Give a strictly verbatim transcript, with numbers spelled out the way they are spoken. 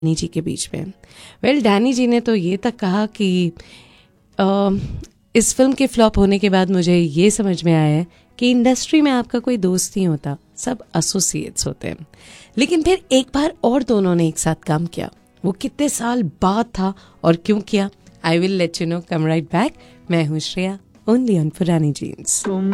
Danny जी के बीच में। Well well, Danny जी ने तो ये तक कहा कि आ, इस फिल्म के फ्लॉप होने के बाद मुझे ये समझ में आया है कि इंडस्ट्री में आपका कोई दोस्त नहीं होता, सब एसोसिएट्स होते हैं। लेकिन फिर एक बार और दोनों ने एक साथ काम किया, वो कितने साल बाद था और क्यों किया, I will let you know, come right back. मैं हूँ श्रेया, ओनली ऑन पुरानी जीन्स।